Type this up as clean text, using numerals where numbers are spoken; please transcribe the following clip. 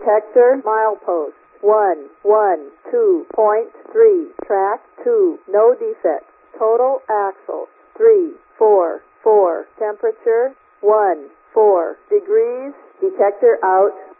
Detector milepost 112.3. Track 2. No defects. Total axle 344. Temperature 14 degrees. Detector out.